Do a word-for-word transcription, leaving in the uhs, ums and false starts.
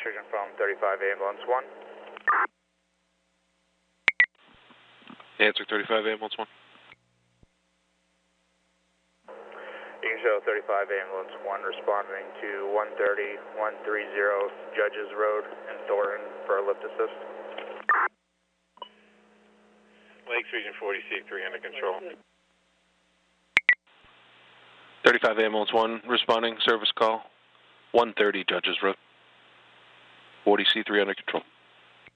Region from thirty-five Ambulance one. Answer thirty-five Ambulance one. You can show thirty-five Ambulance one responding to one thirty, one thirty Judges Road in Thornton for a lift assist. Lakes Region forty C three under control. thirty-five Ambulance one responding, service call, one thirty Judges Road. forty C three under control.